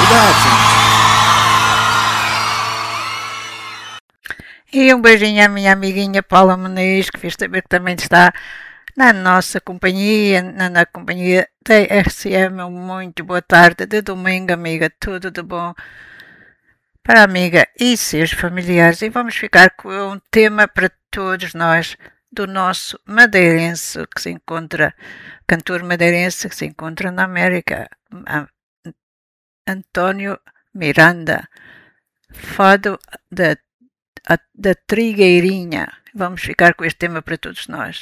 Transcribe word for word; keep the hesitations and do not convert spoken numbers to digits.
Cuidado! E um beijinho à minha amiguinha Paula Muniz, que fiz saber que também está na nossa companhia, na, na companhia da R C M. Muito boa tarde de domingo, amiga. Tudo de bom para a amiga e seus familiares. E vamos ficar com um tema para todos nós, do nosso madeirense que se encontra, cantor madeirense que se encontra na América, António Miranda, fado da, da Trigueirinha. Vamos ficar com este tema para todos nós.